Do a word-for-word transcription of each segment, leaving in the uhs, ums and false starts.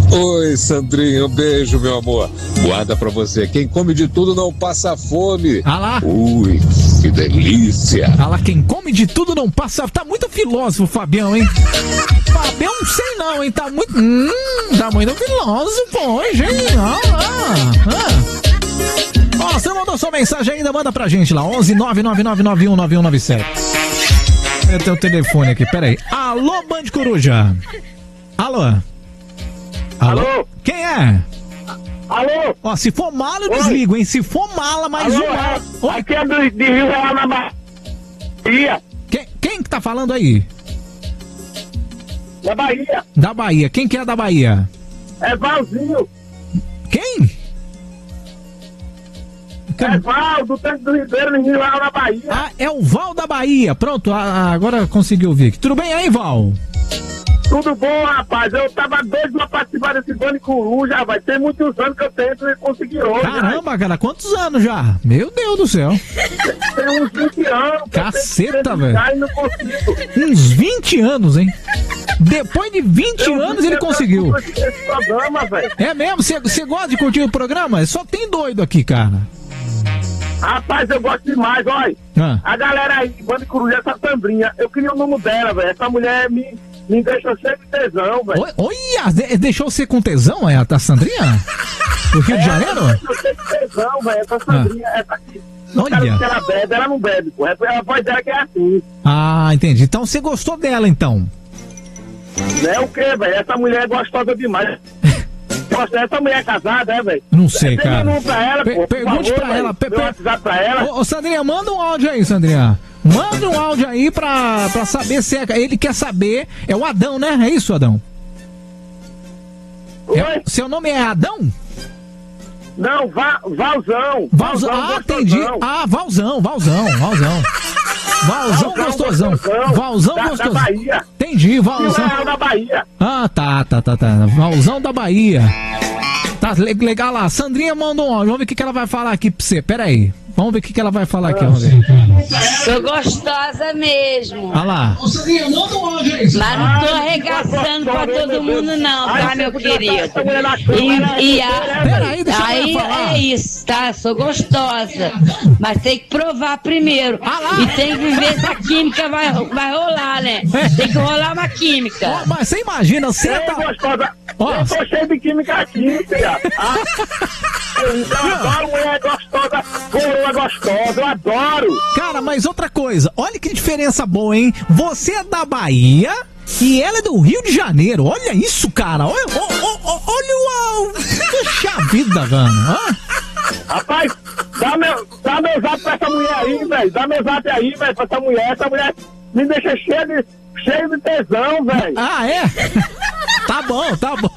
Oi, Sandrinha, um beijo, meu amor. Guarda pra você, quem come de tudo não passa fome. Ah lá. Ui, que delícia. Ah lá, quem come de tudo não passa... Tá muito filósofo, Fabião, hein? Fabião, não sei não, hein? Tá muito... Hum, tá muito filósofo hoje, hein? Ah, ah, ah. Ó, você mandou sua mensagem ainda, manda pra gente lá. onze nove nove nove nove um nove um nove sete. Tem o telefone aqui, peraí. Alô, Band Coruja. Alô? Alô? Alô? Quem é? Alô? Ó, se for mala, eu desligo, hein? Se for mala, mais Alô, uma. É, aqui é do, de Rio Real na Bahia. Quem, quem que tá falando aí? Da Bahia. Da Bahia. Quem que é da Bahia? É Valzinho. Quem? É Val, do Tanque do Ribeiro, no Rio Real na Bahia. Ah, é o Val da Bahia. Pronto, a, agora consegui ouvir. Tudo bem aí, Val? Tudo bom, rapaz? Eu tava doido pra participar desse Band Coruja, vai ter muitos anos que eu tento e consegui hoje. Caramba, cara, quantos anos já? Meu Deus do céu. Tem uns vinte anos. Caceta, velho. Não consigo. Uns vinte anos, hein? Depois de vinte Eu anos ele conseguiu. Esse programa, velho. É mesmo? Você gosta de curtir o programa? Só tem doido aqui, cara. Rapaz, eu gosto demais, olha. Ah. A galera aí, Band Coruja, essa Sandrinha, eu queria o número dela, velho. Essa mulher me, me deixou cheio de tesão, velho. Olha, deixou você com tesão, é a Sandrinha? Do Rio é, de Janeiro? Me deixou cheio de tesão, velho. Essa Sandrinha, ah. essa aqui. Olha. Se ela bebe, ela não bebe, pô. É a voz dela que é assim. Ah, entendi. Então você gostou dela, então? Não é o quê, velho? Essa mulher é gostosa demais. Nossa, essa mulher é casada, é, velho? Não sei, Tem cara. um pra ela, per pô, pergunte favor, pra ela. Per per pra ela. Ô, ô, Sandrinha, manda um áudio aí, Sandrinha. Manda um áudio aí pra, pra saber se é... Ele quer saber... É o Adão, né? É isso, Adão? Oi? É, seu nome é Adão? Não, va Valzão. Valzão. Ah, entendi. Ah, Valzão, Valzão, Valzão. Valzão gostosão. Valzão da, gostosão. Da Bahia. Entendi, Valzão. Rio da Bahia. Ah, tá, tá, tá, tá. Valzão da Bahia. Tá legal lá. Sandrinha mandou um áudio. Vamos ver o que, que ela vai falar aqui pra você. Pera aí. Vamos ver o que, que ela vai falar aqui. Vamos ver. Tô gostosa mesmo. Ah lá. Mas não tô arregaçando pra todo mundo não, tá, meu querido? E, e a, Peraí, deixa aí eu falar. é isso, tá? Sou gostosa. Mas tem que provar primeiro. Ah lá. E tem que ver se a química vai, vai rolar, né? Tem que rolar uma química. Oh, mas você imagina, você Ei, tá... gostosa. Oh. Eu tô cheio de química aqui, filha. Ah, eu adoro mulher gostosa, coroa gostosa, eu adoro. Cara, mas outra coisa, olha que diferença boa, hein? Você é da Bahia e ela é do Rio de Janeiro. Olha isso, cara. Olha, olha, olha o... Puxa vida, mano. Rapaz, dá meu, dá meu zap pra essa mulher aí, velho. Dá meu zap aí, velho, pra essa mulher. Essa mulher me deixa cheio de, cheio de tesão, velho. Ah, é? Tá bom, tá bom.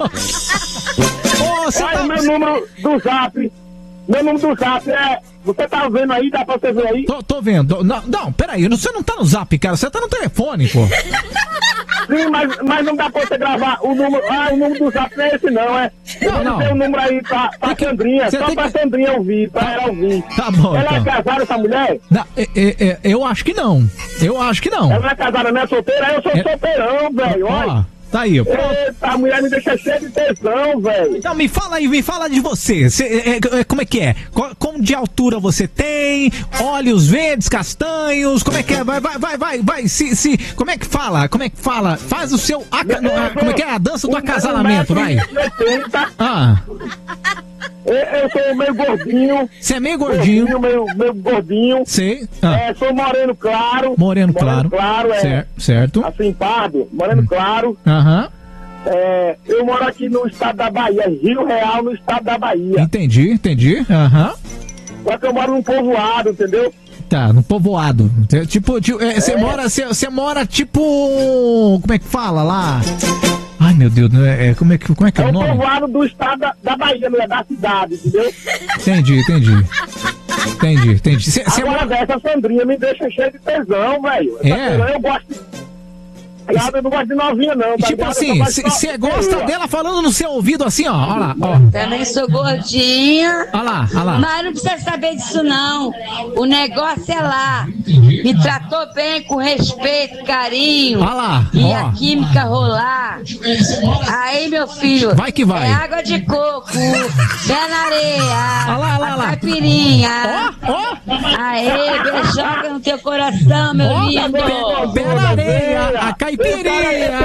Ô, você Olha tá... o meu número do zap. Meu número do zap é... Você tá vendo aí? Dá pra você ver aí? Tô, tô vendo. Não, não, peraí. Você não tá no zap, cara. Você tá no telefone, pô. Sim, mas, mas não dá pra você gravar o número... Ah, o número do zap não é esse não, é... Não, não. Tem o número aí pra, pra que, Sandrinha. Só pra que... Sandrinha ouvir, pra ela ouvir. Tá bom, Ela então. é casada, essa mulher? Não, é, é, é, eu acho que não. Eu acho que não. Ela não é casada, não é solteira? Eu sou é... solteirão, velho. Olha. Tá aí, ó. Eita, a mulher me deixa cheio de tesão, velho. Não, me fala aí, me fala de você. Cê, é, é, como é que é? Qual, como de altura você tem? Olhos verdes, castanhos? Como é que é? Vai, vai, vai, vai, vai. Se, se, como é que fala? Como é que fala? Faz o seu. Aca, a, como é que é? A dança do acasalamento, vai. Ah. Eu, eu sou meio gordinho. Você é meio gordinho? gordinho meio, meio gordinho. Sei. Ah. É, sou moreno claro. Moreno claro. Moreno claro, é. Certo. certo. Assim, pardo. Moreno hum. claro. Aham. É, eu moro aqui no estado da Bahia, Rio Real, no estado da Bahia. Entendi, entendi. Aham. Só que eu moro num povoado, entendeu? Tá, no povoado. Tipo, você é, é. mora, você mora tipo, como é que fala lá? Ai, meu Deus, é, como é que, como é, que é, é o nome? É o povoado do estado da, da Bahia, não é da cidade, entendeu? Entendi, entendi. Entendi, entendi. Cê, Agora, cê... essa Sandrinha me deixa cheio de tesão, velho. É? Eu gosto... ligado? Eu não gosto de novinha, não. Tá tipo ligado? assim, você gosta dela falando no seu ouvido assim, ó. Olha lá, ó. Também sou gordinha. Olha lá, olha lá. Mas não precisa saber disso, não. O negócio é lá. Me tratou bem, com respeito, carinho. Olha lá, e ó. a química rolar. Aí, meu filho. Vai que vai. É água de coco, pé na areia. Olha lá, olha lá. Caipirinha. Ó, ó. Aê, beijoca no teu coração, meu Ó, lindo. pé na areia, a caipirinha.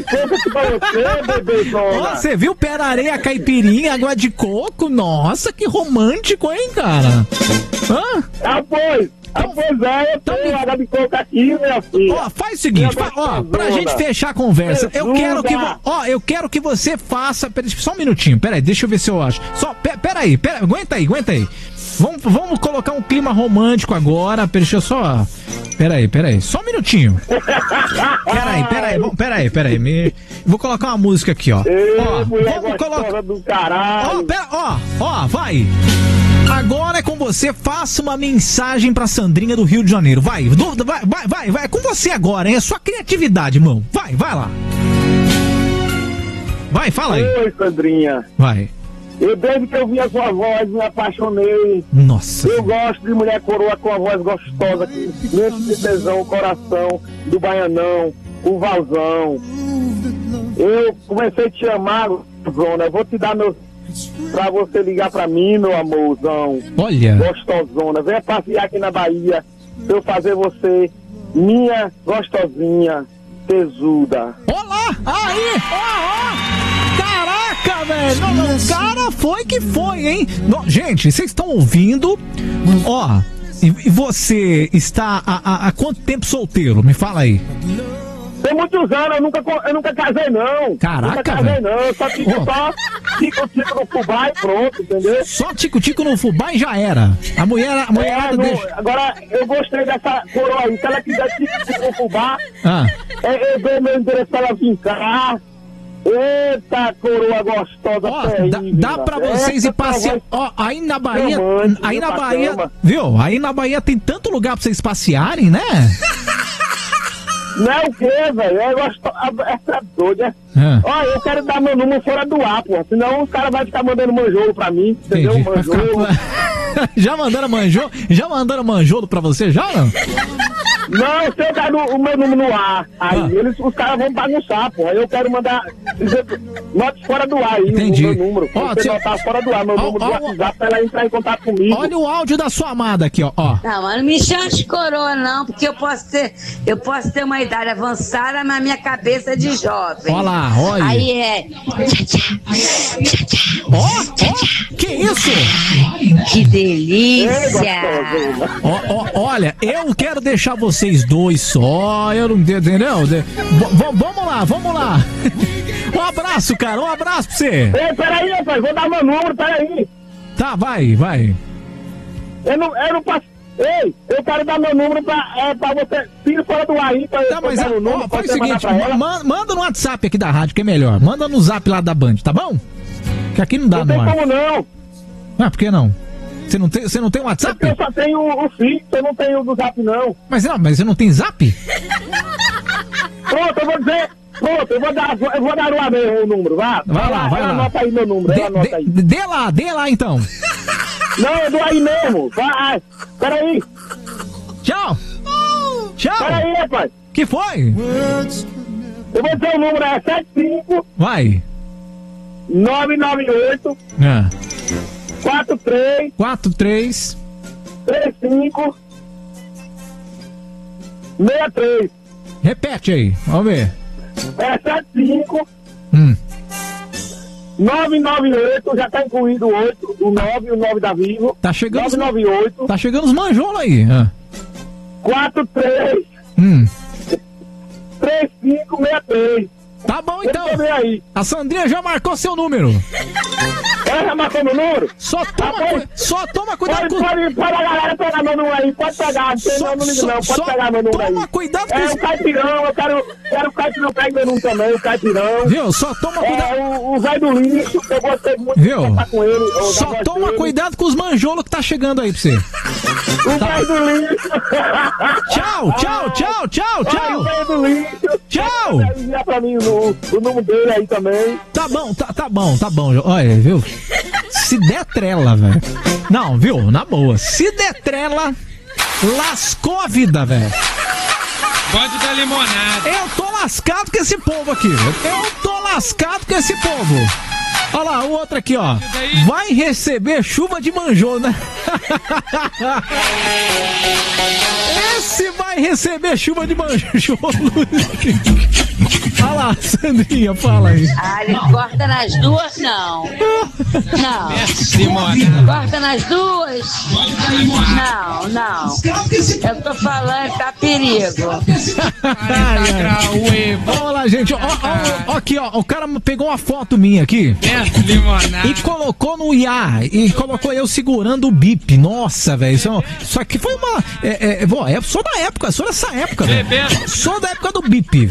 Ó, você viu pé na areia, a caipirinha, água de coco? Nossa, que romântico, hein, cara? Hã? Ah, pois. Ah, pois é, eu tenho água de coco aqui, minha filha. Ó, faz o seguinte, fa- ó, pra gente fechar a conversa, eu quero que, vo- ó, eu quero que você faça, pera, só um minutinho, pera aí, deixa eu ver se eu acho. Só, pe- pera aí, pera, aguenta aí, aguenta aí. Vamos, vamos colocar um clima romântico agora, deixa eu só, pera aí, pera aí, só um minutinho. Pera aí, pera aí, vamos- pera aí, pera aí, me... vou colocar uma música aqui, ó. Ei, Ó, mulher vamos colocar, gostosa do caralho. ó, pera, ó, ó, vai. Agora é com você, faça uma mensagem pra Sandrinha do Rio de Janeiro. Vai, do- vai, vai, vai, vai. É com você agora, hein? É sua criatividade, irmão. Vai, vai lá. Vai, fala aí. Oi, Sandrinha. Vai. Eu, desde que eu vi a sua voz, me apaixonei. Nossa. Eu gosto de mulher coroa com a voz gostosa, que enche de tesão o coração do baianão, o valzão. Eu comecei a te amar, Zona. Eu vou te dar meus... pra você ligar pra mim, meu amorzão. Olha. Gostosona. Venha passear aqui na Bahia pra eu fazer você minha gostosinha tesuda. Olá! Aí! Ó, ó! Caraca, velho! Não, não, o cara foi que foi, hein? Não, gente, vocês estão ouvindo? Ó, e, e você está há, há, há quanto tempo solteiro? Me fala aí. Tem muitos anos, eu nunca, eu nunca casei, não. Caraca, Nunca casei, velho. não. Eu só fico Oh. só tico-tico no fubá e pronto, entendeu? Só tico-tico no fubá e já era. A mulher, a mulher É, não, deixa... agora, eu gostei dessa coroa aí. Se ela quiser tico-tico no fubá, Ah. é, eu dou meu endereço pra ela vir cá. Eita, coroa gostosa, Ó, dá, terrível. dá pra vocês ir Essa passear. voz Ó, aí na Bahia. romântica, Aí na pra Bahia. cama. Viu? Aí na Bahia tem tanto lugar pra vocês passearem, né? Não é o quê, velho? Eu gosto. Essa é doida. Ah. Ó, eu quero dar meu número fora do ar, pô. Senão os caras vão ficar mandando manjolo pra mim. Entendeu? Entendi. Vai ficar- Manjolo. já mandaram manjolo? Já mandaram manjolo pra você, já ou não? Não, se eu dar o meu número no ar, aí Ah. eles, os caras vão bagunçar, pô. Aí eu quero mandar. dizer, note fora do ar aí, Entendi. o meu número. Ó, Você se- notar fora do ar, meu Ó, número ó, do WhatsApp pra ela entrar em contato comigo. Olha o áudio da sua amada aqui, ó. ó. Não, mas não me chama de coroa, não, porque eu posso ter, eu posso ter uma idade avançada, mas minha cabeça é de jovem. Olha lá, olha. Aí é. Ó, ó, que isso? Que Ei, delícia! gostosa. Ó, ó, olha, eu quero deixar vocês dois só, eu não entendeu? De- v- v- vamos lá, vamos lá. Um abraço, cara, um abraço pra você. Ei, peraí, rapaz, vou dar meu número, peraí. Tá, vai, vai. Eu não, eu não passo. Ei, eu quero dar meu número pra, é, pra você. Tira fora do ar aí pra Tá, eu mas dar o número. ó, pra faz o você mandar seguinte, pra ela. ma- manda no WhatsApp aqui da rádio que é melhor. Manda no zap lá da Band, tá bom? Que aqui não dá Não no tem ar. como não. Ah, por que não? Você não tem, você não tem WhatsApp? Porque eu só tenho o fixo, eu não tenho o do zap, não. Mas não, mas você não tem zap? Pronto, eu vou dizer. Pronto, eu vou dar, eu vou dar no ar mesmo o número, vá. Vai lá, vai ela lá. Anota aí meu número, Dê, ela anota aí. dê- dê lá, dê lá então. Não, eu dou aí mesmo. Vai, peraí, Tchau. Tchau. peraí, rapaz. Que foi? Eu vou dizer o número, é sete cinco Vai. nove nove oito Ah. quatro três quatro, três. três cinco seis três. Repete aí, vamos ver. É sete cinco Hum. nove nove oito, já tá incluído o oito, o nove, o nove da Vivo. Tá chegando os, nove nove oito tá chegando os manjolos aí. Ah. quatro três Hum. três cinco seis três. Tá bom Então, então. aí. A Sandrinha já marcou seu número. É Ela já marcou meu número? Só toma, Ah, cu... só toma cuidado Pode, com... pode, pode a galera pegar meu número aí, pode pegar, não tem Só- não, não, só- não, pode só pegar meu número aí. toma cuidado com É esse- o Caipirão, eu quero, quero o Caipirão, pega meu número também, o Caipirão. Viu? Só toma cuidado... É o, o Zé do Lixo, que eu gostei muito Viu? de conversar com ele. eu Só gosto toma dele. cuidado com os manjolos que tá chegando aí pra você. O Zé do Lixo. Tchau, tchau, tchau, tchau, Ai, o tchau. Zé do Lixo. Tchau. Vai enviar pra mim o, o número dele aí também. Tá bom, tá, tá bom, tá bom. Olha, viu? Se der trela, velho. Não, viu? Na boa. Se der trela, lascou a vida, velho. Pode dar limonada. Eu tô lascado com esse povo aqui, velho. Eu tô lascado com esse povo. Olha lá, o outro aqui, ó. Vai receber chuva de manjô, né? Esse vai receber chuva de manjô. Olha lá, Sandrinha, fala aí. Ah, ele corta nas duas? Não. Não. Limonada. Corta nas duas? Não, não. Eu tô falando, tá perigo. Vamos lá, gente. Ó, ó, ó, aqui, ó. O cara pegou uma foto minha aqui Limonada. e colocou no I A. E colocou eu segurando o bip. Nossa, velho. Isso, isso aqui foi uma. É, é, bom, é só da época, só dessa época, velho. Só da época do bip.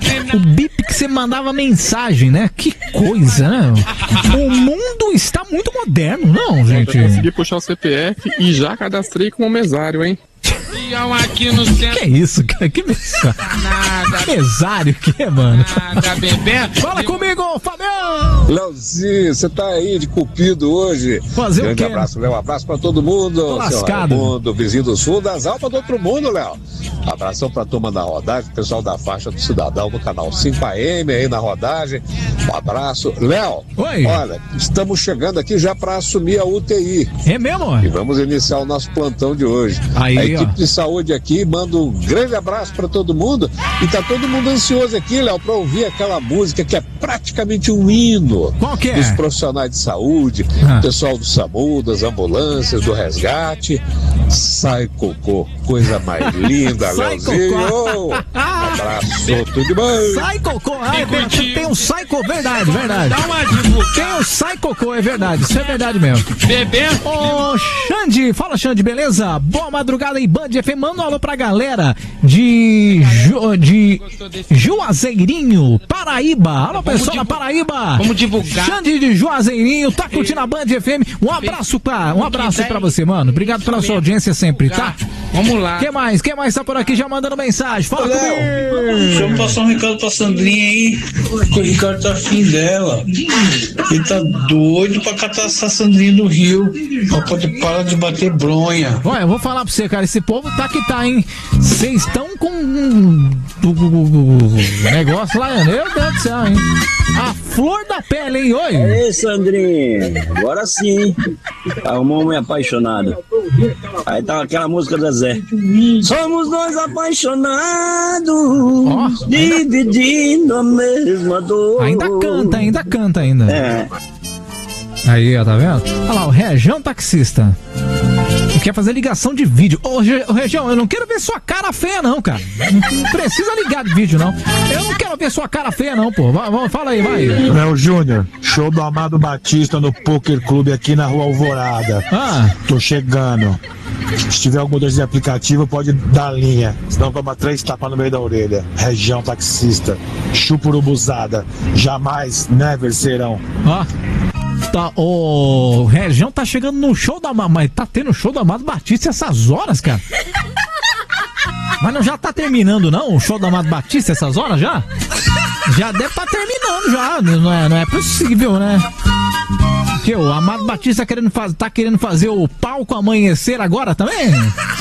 O bip que você mandava mensagem, né? Que coisa, né? O mundo está muito moderno, não, gente? Eu consegui puxar o C P F e já cadastrei como mesário, hein? Iam aqui no centro. Que isso, cara? Que mesário? Nada, Mesário que é, mano? nada, bebê. Fala comigo, Fabião! Leozinho, você tá aí de cupido hoje. Fazer Grande o quê? abraço, Léo. Abraço pra todo mundo. Tô Seu lascado. Raimundo, vizinho do sul, das almas do outro mundo, Léo. Abração pra turma da rodagem, pessoal da faixa do Cidadão do canal cinco A M aí na rodagem. Um abraço. Léo, Oi. olha, estamos chegando aqui já pra assumir a U T I. É mesmo? E vamos iniciar o nosso plantão de hoje. Aí, a equipe ó. de saúde aqui manda um grande abraço para todo mundo. E tá todo mundo ansioso aqui, Léo, para ouvir aquela música que é praticamente um hino. Qual que é? Dos profissionais de saúde, Ah. pessoal do SAMU, das ambulâncias, do resgate. Sai Cocô, coisa mais linda, Sai, Léozinho. Cocô. Abraço, tudo de bom. Sai cocô, ai, tem, curtiu. tem um sai cocô, verdade, verdade. Dá uma divulgada. Tem um sai cocô, é verdade, isso é verdade mesmo. Bebê. Ô, Xande, fala Xande, beleza? Boa madrugada aí, Band F M, manda um alô pra galera de, Ju, de Juazeirinho, Paraíba. Alô, pessoal da Paraíba. Vamos divulgar. Xande de Juazeirinho, tá curtindo a Band F M? Um abraço pra, um abraço aí pra você, mano. Obrigado pela sua audiência sempre, tá? Vamos lá. Quem mais? Quem mais tá por aqui já mandando mensagem? Fala comigo. Deixa eu passar um recado pra Sandrinha aí, que o Ricardo tá afim dela. Ele tá doido pra catar essa Sandrinha do Rio, pra poder parar de bater bronha. Olha, eu vou falar pra você, cara, esse povo tá que tá, hein? Vocês estão com um negócio lá, meu Deus do céu, hein? A flor da pele, hein? Oi! Ei, Sandrinha, agora sim, arrumou uma apaixonada. Aí tá aquela música do Zé. Somos dois apaixonados, Ó, dividindo a mesma dor. ainda canta, ainda canta ainda. É, Aí, ó, tá vendo? Olha lá, o Região Taxista. Quer fazer ligação de vídeo. Ô, Re- ô, Região, eu não quero ver sua cara feia, não, cara. Não, não precisa ligar de vídeo, não. Eu não quero ver sua cara feia, não, pô. Vai, vai, fala aí, vai. Léo Júnior, show do Amado Batista no Poker Clube aqui na Rua Alvorada. Ah, Tô chegando. Se tiver algum desse aplicativo, pode dar linha. Senão toma três tapas no meio da orelha. Região Taxista. Chupurubuzada. Jamais, never serão. ó. Tá, o Região tá chegando no show da Amado, mas tá tendo show do Amado Batista essas horas, cara. Mas não já tá terminando, não, o show do Amado Batista essas horas já? Já deve tá terminando já, não é, não é possível, né? Porque o Amado Batista querendo faz, tá querendo fazer o palco amanhecer agora também?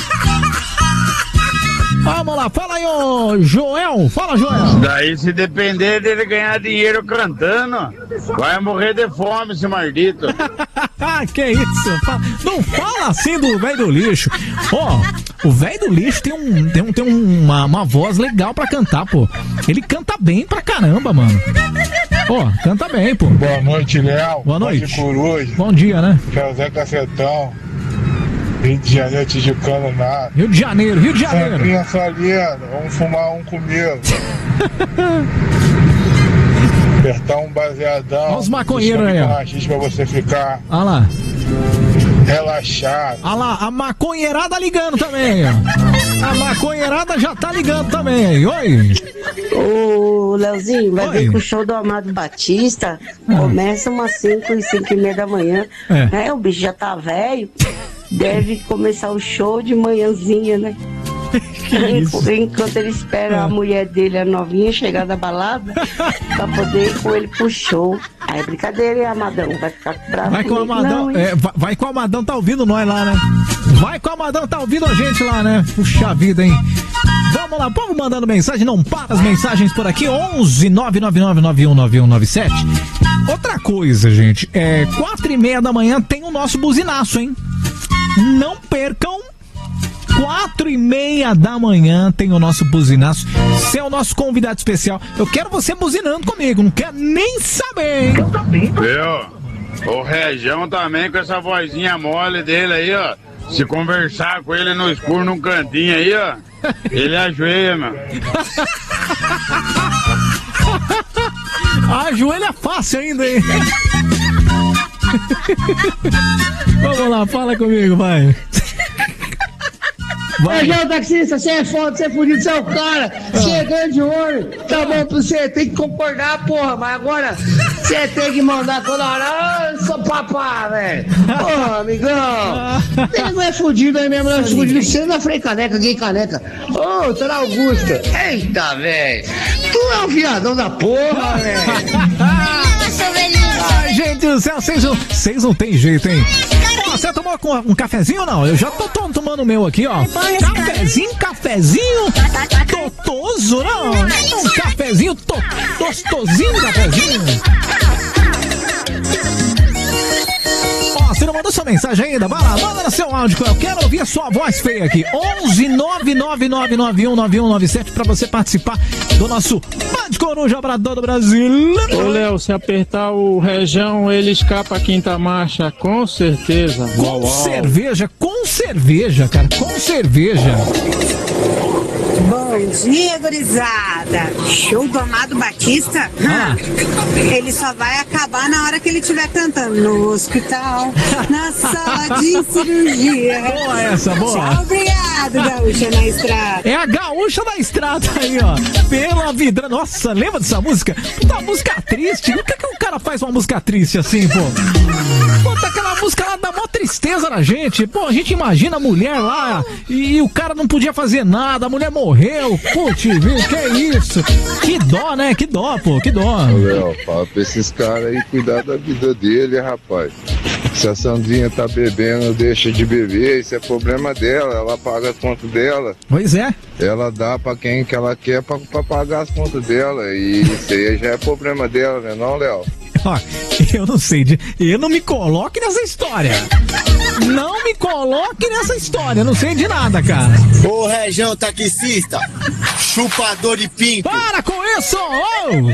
Vamos lá, fala aí, ô Joel, fala, Joel. Daí, se depender dele ganhar dinheiro cantando, vai morrer de fome, esse maldito. Que isso? Fa- Não fala assim do velho do lixo. Ó, o velho do lixo tem, um, tem, um, tem uma, uma voz legal pra cantar, pô. Ele canta bem pra caramba, mano. Ó, canta bem, pô. Boa noite, Léo. Boa noite. De Coruja. Bom dia, né? José Cacetão. Rio de Janeiro, Tijucano, nada. Rio de Janeiro, Rio de Janeiro. Sandrinha Saliano, vamos fumar um comigo. Apertar um baseadão. Olha os maconheiros aí, ó. Pra você ficar. Olha lá. Relaxado. Olha lá, a maconheirada ligando também, ó. A maconheirada já tá ligando também. Oi. Ô, Leozinho, vai Oi. ver que o show do Amado Batista Ah. começa umas cinco e cinco e meia da manhã. É. É, o bicho já tá velho. Deve começar o show de manhãzinha, né? Enquanto ele espera a mulher dele, a novinha, chegar da balada pra poder ir com ele pro show. Aí é brincadeira, hein, Amadão? Vai ficar bravo Vai com o comigo, Amadão, não, hein? é, vai, vai com o Amadão, tá ouvindo nós lá, né? Vai com o Amadão, tá ouvindo a gente lá, né? Puxa vida, hein? Vamos lá, povo mandando mensagem, não para as mensagens por aqui, onze nove nove nove nove um nove um nove sete. Outra coisa, gente, é quatro e meia da manhã tem o nosso buzinaço, hein? Não percam. Quatro e meia da manhã tem o nosso buzinaço. Você é o nosso convidado especial. Eu quero você buzinando comigo, não quero nem saber, hein? Viu? O Região também com essa vozinha mole dele aí, ó. Se conversar com ele no escuro num cantinho aí, ó, ele ajoelha, meu. Ajoelha fácil ainda, hein? Vamos lá, fala comigo, vai. Vai, João Taxista, você é foda, você é fudido, você é o cara, você é grande ouro, tá bom pra você, tem que concordar, porra, mas agora você tem que mandar toda hora, ah, eu sou papá, velho, porra, amigão, ele não é fudido aí mesmo, não é fudido, você não é Frei Caneca, gay caneca, ô, oh, Dona Augusta, eita, velho, tu é um viadão da porra, velho. Ai, gente do céu, vocês não, vocês não tem jeito, hein? Ó, você tomou com um cafezinho ou não? Eu já tô, tô tomando o meu aqui, ó. Cafezinho, cafezinho, totoso, não? Um cafezinho, to, gostosinho, cafezinho. Ó, você não mandou sua mensagem ainda? Vai lá, manda no seu áudio, eu quero ouvir a sua voz feia aqui. onze nove nove nove nove um nove um nove sete pra você participar do nosso Band Coruja pra todo o Brasil. Ô, Léo, se apertar o Região, ele escapa a quinta marcha, com certeza. Com Uau, uau. cerveja, com cerveja, cara, com cerveja. Bom dia, gurizada. Show do Amado Batista? Ah. Ele só vai acabar na hora que ele estiver cantando no hospital, na sala de cirurgia. Boa essa, boa. Tchau, obrigado, Gaúcha na Estrada. É a Gaúcha da Estrada aí, ó. Pela vida. Nossa, lembra dessa música? Puta música triste. Por que, que o cara faz uma música triste assim, pô? Puta, aquela música lá dá mó tristeza na gente. Pô, a gente imagina a mulher lá e, e o cara não podia fazer nada, a mulher morreu. Putz, viu? Que é isso? Que dó, né? Que dó, pô, que dó. Léo, fala pra esses caras aí cuidar da vida dele, rapaz. Se a Sandrinha tá bebendo, deixa de beber, isso é problema dela, ela paga a conta dela. Pois é. Ela dá pra quem que ela quer pra, pra pagar as contas dela, e isso aí já é problema dela, né não, Léo? Ó, eu não sei, de, eu não me coloque nessa história. Não me coloque nessa história, eu não sei de nada, cara. Ô, Região taxista, chupador de pinto. Para com isso! Oh!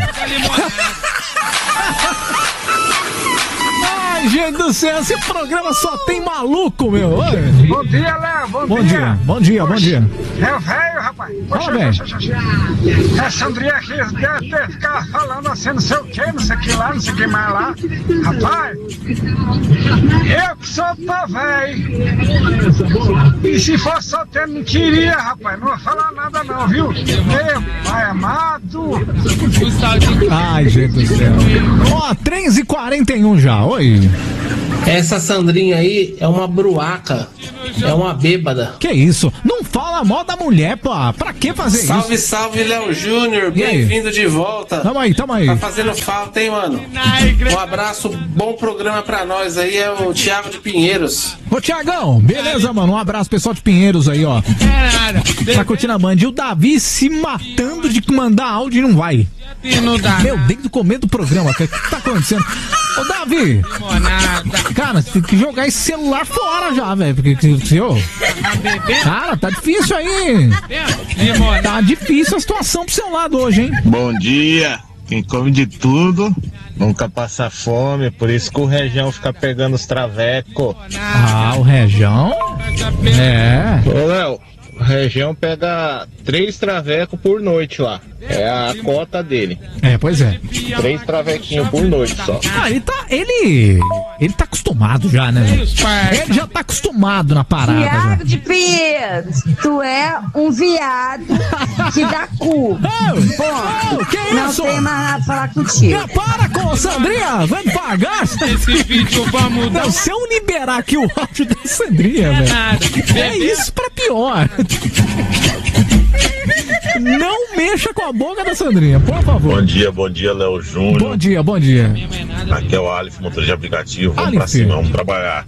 Ai, gente do céu, esse programa só tem maluco, meu. Oi. Bom dia, Léo. Bom, Bom dia. dia, bom dia, bom dia. É o velho, rapaz. Fala, velho. Essa Andrinha aqui deve ter ficado falando assim, não sei o que, não sei o que lá, não sei o que mais lá. Rapaz, eu que sou pá, velho. E se fosse só ter mentiria, rapaz, não vou falar nada não, viu? Meu pai amado. Ai, gente do céu. Ó, três e quarenta e um já, oi. Essa Sandrinha aí é uma bruaca, é uma bêbada. Que isso? Não fala mal da mulher, pô. Pra que fazer salve, isso? Salve, salve, Léo Júnior. Bem-vindo de volta. Tamo aí, tamo aí. Tá fazendo falta, hein, mano? Um abraço, bom programa pra nós aí. É o Thiago de Pinheiros. Ô, Thiagão, beleza, mano? Um abraço, pessoal de Pinheiros aí, ó. Tá curtindo a Band. E o Davi se matando de mandar áudio e não vai. Não dá. Meu, desde o começo do programa, cara, o que tá acontecendo? Ô, Davi! Cara, você tem que jogar esse celular fora já, velho. Porque, senhor. Cara, tá difícil aí. Tá difícil a situação pro seu lado hoje, hein? Bom dia. Quem come de tudo nunca passa fome, por isso que o Região fica pegando os travecos. Ah, o Região? É. Ô, Léo, o Região pega três travecos por noite lá. É a cota dele. É, pois é. Três travequinhos por noite só. Ah, ele tá. Ele. Ele tá acostumado já, né? Ele já tá acostumado na parada. Já. Tiago de Pinheiros, tu é um viado que dá cu. Pô, oh, que não isso? tem mais nada pra falar contigo. Já para com Sandrinha, vai pagar. Esse vídeo vai mudar. Não, se eu liberar aqui o áudio da Sandrinha, velho. É isso pra pior. Não mexa com a boca da Sandrinha, por favor. Bom dia, bom dia, Léo Júnior. Bom dia, bom dia. Aqui é o Aleph, motorista de aplicativo. Vamos Aleph. pra cima, vamos trabalhar.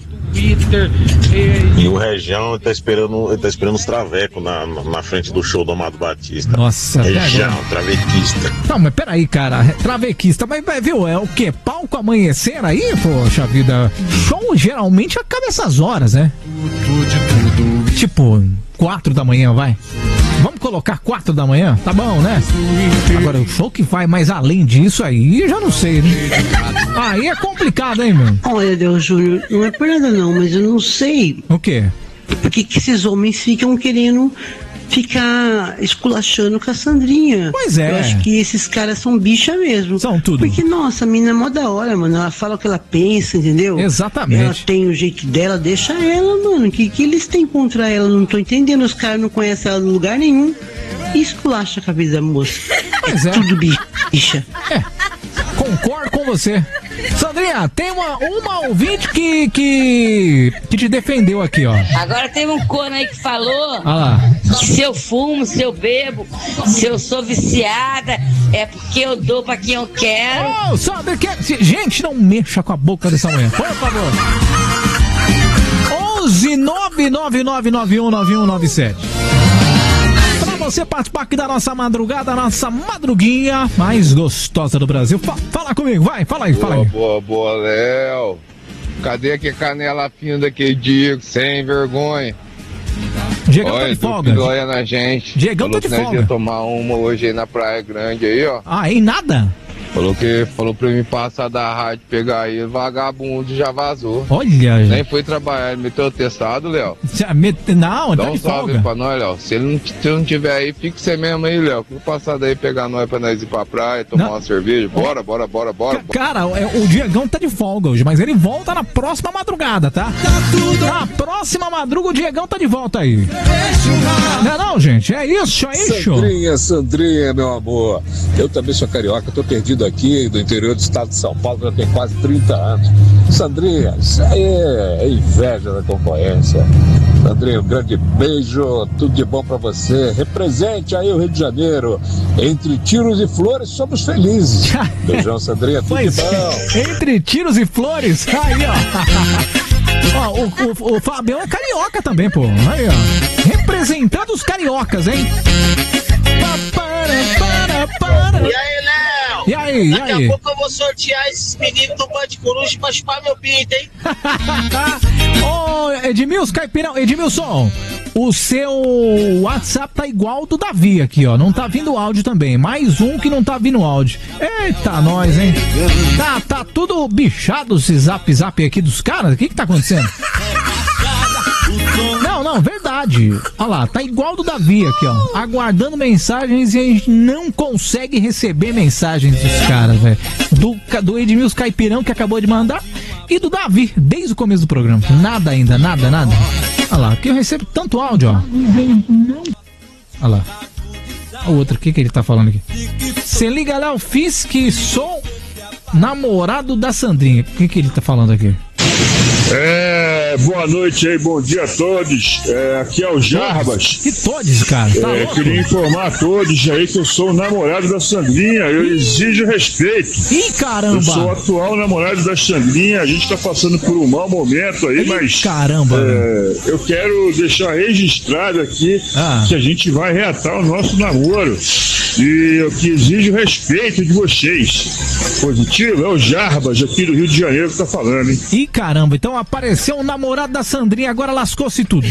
E o Região ele tá esperando, ele tá esperando os travecos na, na frente do show do Amado Batista. Nossa, Região, pega. travequista. Não, mas peraí, cara, travequista, mas viu, é o quê? Palco amanhecer aí? Poxa vida, show geralmente acaba essas horas, né? Tipo, quatro da manhã, vai? Vamos colocar quatro da manhã? Tá bom, né? Agora, o show que vai mais além disso aí, eu já não sei, né? Aí é complicado, hein, meu? Olha, Deus Júnior, não é por nada não, mas eu não sei. O quê? Por que que esses homens ficam querendo ficar esculachando com a Sandrinha? Pois é. Eu acho que esses caras são bicha mesmo. São tudo. Porque, nossa, a mina é mó da hora, mano. Ela fala o que ela pensa, entendeu? Exatamente. Ela tem o jeito dela, deixa ela, mano. O que, que eles têm contra ela? Não tô entendendo. Os caras não conhecem ela em lugar nenhum. E esculacha a cabeça da moça. Pois é. Tudo bicha. É. Concordo com você. Sandrinha, tem uma, uma ouvinte que, que, que te defendeu aqui, ó. Agora tem um corno aí que falou Ah lá. que se eu fumo, se eu bebo, se eu sou viciada, é porque eu dou pra quem eu quero. Oh, Sandra, que... gente, não mexa com a boca dessa mulher, por favor. onze nove nove nove nove um nove um nove sete. Você participar aqui da nossa madrugada, nossa madruguinha mais gostosa do Brasil. Fa fala comigo, vai, fala aí, fala aí. Boa, boa, boa, Léo. Cadê aquele canela fina daquele Diego, sem vergonha? Diegão Olha, tá de folga. Olha na gente. Diegão falou tá de que nós folga. ia tomar uma hoje aí na Praia Grande aí, ó. Ah, em nada? Falou que falou pra mim passar da rádio, pegar aí, vagabundo já vazou. Olha. Nem foi trabalhar, ele meteu o testado, Léo. Não, Dá tá um de salve folga. pra nós, Léo. Se ele não, se não tiver aí, fica você mesmo aí, Léo. Vou passar daí, pegar nós pra nós ir pra praia, tomar Não. uma cerveja. Bora, bora, bora, bora. Cara, o Diegão tá de folga hoje, mas ele volta na próxima madrugada, tá? Na próxima madruga o Diegão tá de volta aí. Não é não, gente? É isso, é isso. Sandrinha, Sandrinha, meu amor. Eu também sou carioca, tô perdido aqui do interior do estado de São Paulo, já tem quase trinta anos. Sandrinha, isso aí é inveja da concorrência. Sandrinha, um grande beijo, tudo de bom pra você. Represente aí o Rio de Janeiro. Entre tiros e flores, somos felizes. Beijão, Sandrinha, tudo Pois de bom. é, entre tiros e flores. Aí, ó. Ó, o, o, o Fabião é carioca também, pô. Aí, ó. Representando os cariocas, hein? Para, para, para. E aí, Léo? E aí, e Daqui aí? a pouco eu vou sortear esses meninos do Band Coruja pra chupar meu pinto, hein? Ô, Edmilson, Caipirão, Edmilson, o seu WhatsApp tá igual ao do Davi aqui, ó. Não tá vindo áudio também. Mais um que não tá vindo áudio. Eita, nós, hein? Tá, tá tudo bichado esse zap zap aqui dos caras? O que que tá acontecendo? Não, não, verdade. Olha lá, tá igual do Davi aqui, ó. Aguardando mensagens e a gente não consegue receber mensagens dos caras, velho. Do, do Edmilson Caipirão que acabou de mandar e do Davi, desde o começo do programa. Nada ainda, nada, nada. Olha lá, aqui eu recebo tanto áudio, ó. Olha lá. O outro, o que que ele tá falando aqui? Se liga lá, eu fiz que sou namorado da Sandrinha. O que que ele tá falando aqui? É, boa noite aí, bom dia a todos. É, aqui é o Jarbas. Que todos, cara? Tá é, louco? queria informar a todos aí que eu sou o namorado da Sandrinha. Eu Ih. exijo respeito. Ih, caramba! Eu sou o atual namorado da Sandrinha. A gente tá passando por um mau momento aí, Ih, mas. Caramba! É, eu quero deixar registrado aqui ah. que a gente vai reatar o nosso namoro. E eu que exijo respeito de vocês. Positivo? É o Jarbas aqui do Rio de Janeiro que tá falando, hein? Ih, caramba, então apareceu o namorado da Sandrinha, agora lascou-se tudo.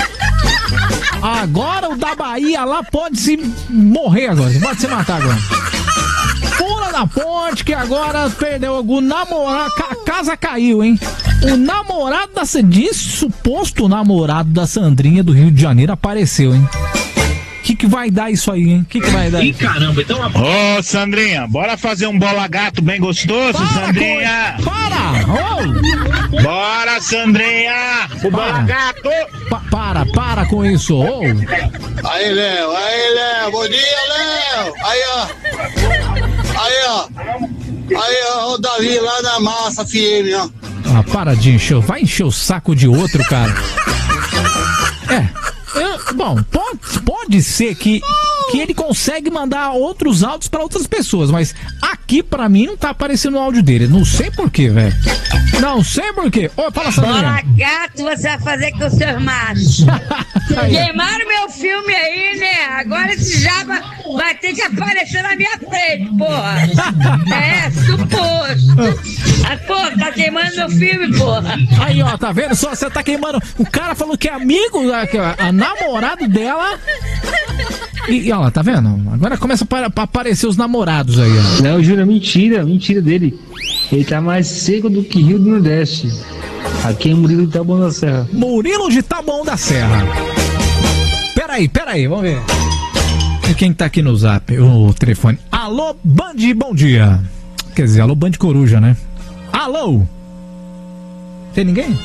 Agora o da Bahia lá pode se morrer agora, pode se matar agora. Pula da ponte que agora perdeu algum namorado, a casa caiu, hein? O namorado da Sandrinha, suposto namorado da Sandrinha do Rio de Janeiro apareceu, hein? Que que, que vai dar isso aí, hein? O que, que vai dar? Ih, caramba, então... Ô, Sandrinha, bora fazer um bola gato bem gostoso, para, Sandrinha? Co... Para! Oh. Bora, Sandrinha! O bola gato! Pa para, para com isso! Oh. Aí, Léo, aí, Léo, bom dia, Léo! Aí, ó! Aí, ó! Aí, ó, o Davi lá na Massa F M, ó! Ah, para de encher, vai encher o saco de outro, cara. É. Eu, bom, pode, pode ser que, que ele consegue mandar outros áudios pra outras pessoas, mas aqui pra mim não tá aparecendo o áudio dele. Não sei porquê, velho. Não sei porquê. Ô, fala, Sandrinha. Bola gato, você vai fazer com os seus machos. Queimaram meu filme aí, né? Agora esse jaba vai ter que aparecer na minha frente, porra. É, suposto. Ah, porra, tá queimando meu filme, porra. Aí, ó, tá vendo só? Você tá queimando. O cara falou que é amigo, a, a namorado dela. E, e ó lá, tá vendo? Agora começa a aparecer os namorados aí, ó. Não, Júnior, mentira, mentira dele. Ele tá mais seco do que Rio do Nordeste. Aqui é Murilo de Taboão da Serra. Murilo de Taboão da Serra. Peraí, peraí, vamos ver. E quem tá aqui no zap? O telefone. Alô, Band, bom dia. Quer dizer, alô, Band Coruja, né? Alô? Tem ninguém?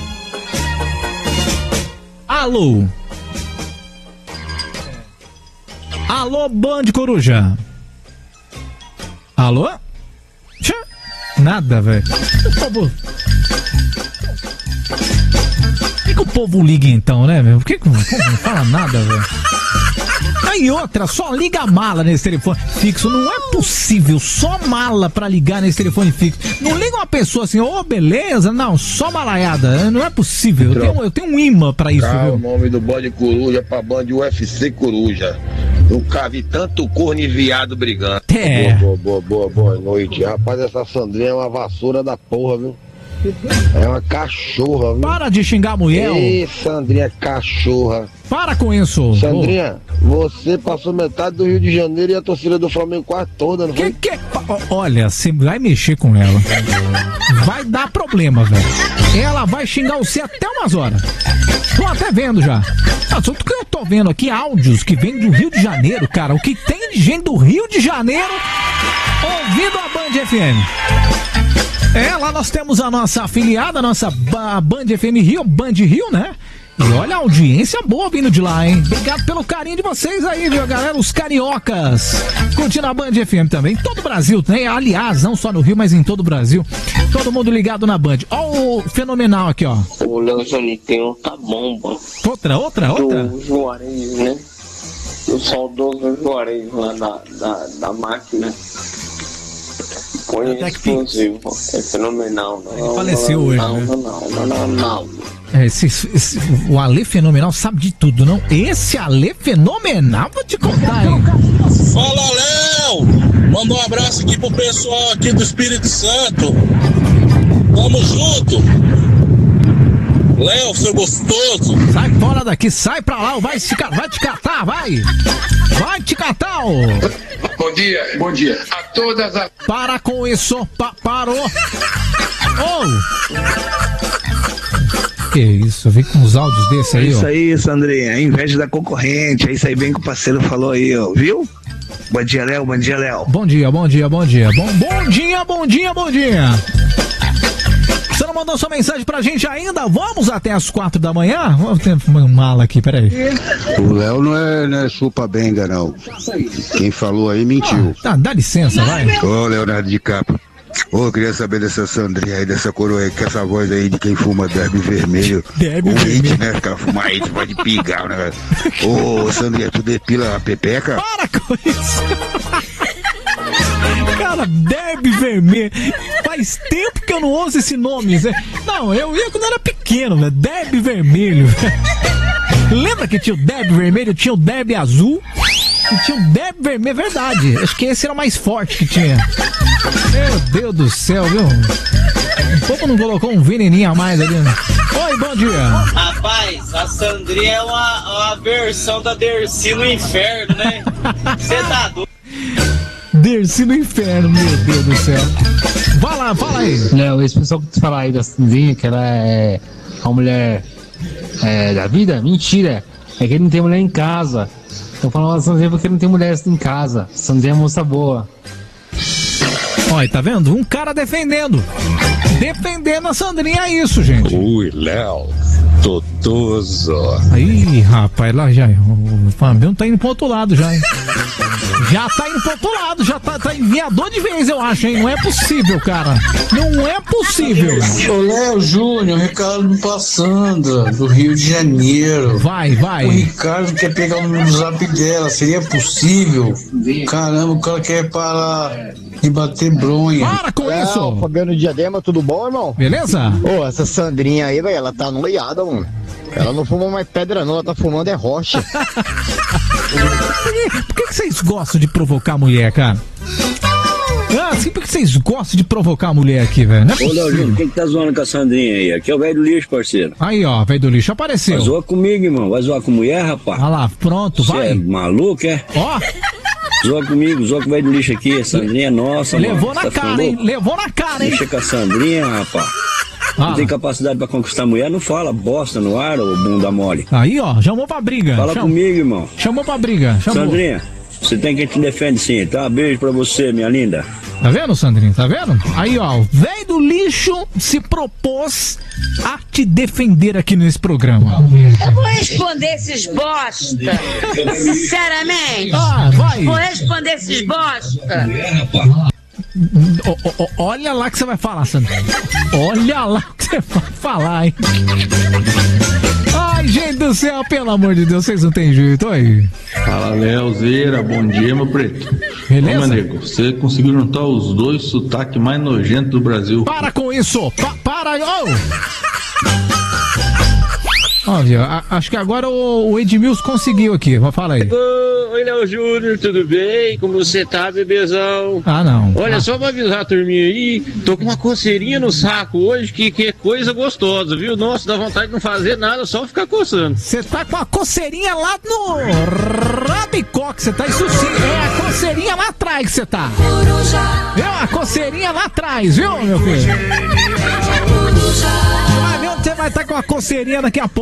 Alô? Alô, Band Coruja? Alô? Tchã. Nada, velho. O povo... Por que, que o povo liga então, né, meu? Por que, que não fala nada, velho? Aí outra, só liga mala nesse telefone fixo. Não é possível, só mala pra ligar nesse telefone fixo. Não liga uma pessoa assim, ô, oh, beleza? Não, só malaiada. Não é possível. Eu tenho, eu tenho um imã pra isso, Dá viu? o nome do Band Coruja pra Band U F C Coruja. Nunca vi tanto corno e viado brigando. É. Boa, boa, boa, boa noite. Rapaz, essa Sandrinha é uma vassoura da porra, viu? É uma cachorra, viu? Para de xingar a mulher. Ê, Sandrinha, cachorra. Para com isso. Sandrinha, oh. Você passou metade do Rio de Janeiro e a torcida do Flamengo quase toda, não foi? Que, que... Olha, você vai mexer com ela. Vai dar problema, velho. Ela vai xingar você até umas horas. Tô até vendo já. Ah, só que eu tô vendo aqui áudios que vêm do Rio de Janeiro, cara. O que tem de gente do Rio de Janeiro ouvindo a Band F M. É, lá nós temos a nossa afiliada, a nossa a Band F M Rio, Band Rio, né? E olha a audiência boa vindo de lá, hein? Obrigado pelo carinho de vocês aí, viu, galera? Os cariocas. Curtindo a Band F M também. Todo o Brasil, né? Aliás, não só no Rio, mas em todo o Brasil. Todo mundo ligado na Band. Ó o fenomenal aqui, ó. O Léo Janitão tá bomba. Outra, outra, outra? Do Juarez, né? O saudoso Juarez lá da, da, da máquina. Põe explosivo. É fenomenal. Não, ele faleceu hoje, não, né? Não, não, não, não, não. É, esse, esse, o Alê Fenomenal sabe de tudo, não? Esse Alê Fenomenal, vou te contar, hein? Fala, Léo! Manda um abraço aqui pro pessoal aqui do Espírito Santo. Tamo junto! Léo, seu gostoso! Sai fora daqui, sai pra lá, vai, se, vai te catar, vai! Vai te catar, ô! Bom dia, bom dia a todas as... Para com isso, pa parou! Oh! Que isso, vem com uns áudios desse aí, ó. Isso aí, Sandrinha, é inveja da concorrente, é isso aí bem que o parceiro falou aí, ó, viu? Bom dia, Léo, bom dia, Léo. Bom dia, bom dia, bom dia, bom, bom dia, bom dia, bom dia. Você não mandou sua mensagem pra gente ainda? Vamos até as quatro da manhã? Vamos ter uma mala aqui, peraí. O Léo não é, não é chupa-benga, não. Quem falou aí mentiu. Ah, tá, dá licença, vai. Ô, Leonardo DiCaprio. Ô, eu queria saber dessa Sandrinha aí, dessa coroa aí, com essa voz aí de quem fuma derby vermelho. Derby o vermelho. It, né? Ficar fumar It, pode pigar, né? Ô, Sandrinha, tu depila a pepeca? Para com isso. Cara, derby vermelho. Faz tempo que eu não ouço esse nome. Não, eu ia quando era pequeno, né? Derby vermelho. Lembra que tinha o derby vermelho, tinha o derby azul? E tinha um derby vermelho, verdade. Acho que esse era o mais forte que tinha. Meu Deus do céu, viu? O povo não colocou um veneninho a mais ali, né? Oi, bom dia. Rapaz, a Sandrinha é uma, uma versão da Dercy no inferno, né? Você tá doido. Dercy no inferno, meu Deus do céu. Vai lá, fala aí. Léo, esse pessoal que tu fala aí da Sandrinha, que ela é uma mulher é, da vida, mentira. É que ele não tem mulher em casa. Tô falando da Sandrinha porque ele não tem mulher em casa. Sandrinha é moça boa. Olha, tá vendo? Um cara defendendo. Defendendo a Sandrinha, é isso, gente. Ui, Léo. Totoso. Aí, rapaz, lá já. O Fabiano tá indo pro outro lado já, hein? Já tá indo pro outro lado, já tá, tá enviador de vez, eu acho, hein? Não é possível, cara. Não é possível. Ô, Léo Júnior, Ricardo Passandra, do Rio de Janeiro. Vai, vai. O Ricardo quer pegar o número do zap dela, seria possível? Caramba, o cara quer parar de bater bronha. Para com é, isso! Fabiano Diadema, tudo bom, irmão? Beleza? Ô, essa Sandrinha aí, velho, ela tá noiada, mano. Ela não fuma mais pedra não, ela tá fumando é rocha. Por que, que vocês gostam de provocar a mulher, cara? Ah, assim, por que vocês gostam de provocar a mulher aqui, velho? Não é Ô, Léo Júnior, quem que tá zoando com a Sandrinha aí? Aqui é o velho do lixo, parceiro. Aí, ó, velho do lixo, apareceu. Vai zoar comigo, irmão. Vai zoar com mulher, rapaz? Olha lá, pronto, Cê vai. é maluco, é? Ó. Zoa comigo, zoa com o velho do lixo aqui. A Sandrinha é nossa, Levou mano. na Tá cara, hein? Levou na cara, hein? Deixa com a Sandrinha, rapaz. Não tem capacidade pra conquistar mulher, não fala bosta no ar, ô bunda mole. Aí, ó, chamou pra briga. Fala Cham... comigo, irmão. Chamou pra briga. Chamou. Sandrinha, você tem quem te defende sim, tá? Beijo pra você, minha linda. Tá vendo, Sandrinha? Tá vendo? Aí, ó, o velho do lixo se propôs a te defender aqui nesse programa. Eu vou responder esses bosta. Sinceramente. Ah, vai. Vou responder esses bosta. O, o, o, olha lá que você vai falar, Sandrinha. Olha lá que você vai falar, hein? Ai, gente do céu, pelo amor de Deus, vocês não tem jeito, aí. Fala, Leozeira, bom dia, meu preto. Beleza? Ô, Maneco, você conseguiu juntar os dois sotaques mais nojentos do Brasil. Para com isso! Pa para! Oh! Ó, viu? Acho que agora o, o Edmilson conseguiu aqui. Fala aí. Oi, Léo Júnior, tudo bem? Como você tá, bebezão? Ah, não. Olha, ah. só pra avisar a turminha aí, tô com uma coceirinha no saco hoje, que, que é coisa gostosa, viu? Nossa, dá vontade de não fazer nada, só ficar coçando. Você tá com a coceirinha lá no rabicó, que você tá isso sim. É a coceirinha lá atrás que você tá. Viu? A coceirinha lá atrás, viu, meu filho? Vai ver onde você vai estar com a coceirinha daqui a pouco.